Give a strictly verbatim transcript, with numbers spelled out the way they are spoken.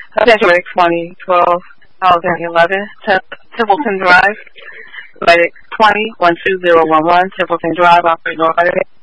Attention twenty twelve thousand eleven, Templeton Drive. Medic twenty one two zero one one, Templeton Drive, operating